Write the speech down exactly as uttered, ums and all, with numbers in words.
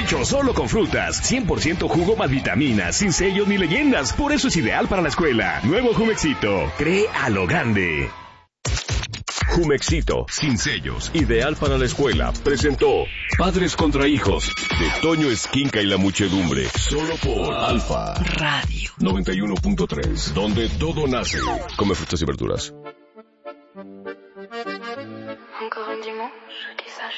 Hecho solo con frutas, cien por ciento jugo más vitaminas, sin sellos ni leyendas. Por eso es ideal para la escuela. Nuevo Jumexito. Cree a lo grande. Jumexito, sin sellos, ideal para la escuela, presentó Padres contra Hijos, de Toño Esquinca y la Muchedumbre, solo por Alfa Radio noventa y uno punto tres, donde todo nace. Come frutas y verduras.